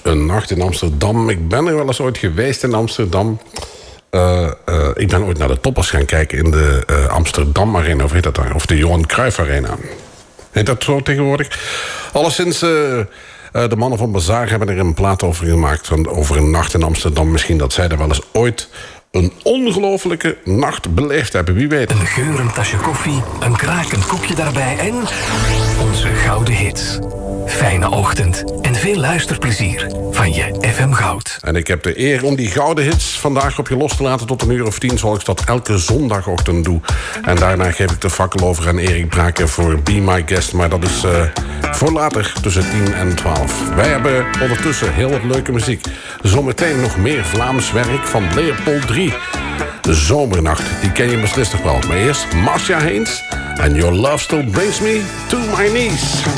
een nacht in Amsterdam. Ik ben er wel eens ooit geweest in Amsterdam. Ik ben ooit naar de Toppers gaan kijken in de Amsterdam Arena. Of heet dat daar? Of de Johan Cruijff Arena. Heet dat zo tegenwoordig? Alleszins, de mannen van Bazaar hebben er een plaat over gemaakt. Over een nacht in Amsterdam. Misschien dat zij er wel eens ooit een ongelofelijke nacht beleefd hebben. Wie weet. Een geurend tasje koffie, een krakend koekje daarbij en onze gouden hits. Fijne ochtend en veel luisterplezier van je FM Goud. En ik heb de eer om die gouden hits vandaag op je los te laten tot 10:10... zoals ik dat elke zondagochtend doe. En daarna geef ik de fakkel over aan Erik Braken voor Be My Guest. Maar dat is voor later tussen 10 en 12. Wij hebben ondertussen heel wat leuke muziek. Zometeen nog meer Vlaams werk van Leopold 3. De Zomernacht, die ken je beslist toch wel. Maar eerst Marcia Haynes en Your Love Still Brings Me to My Knees.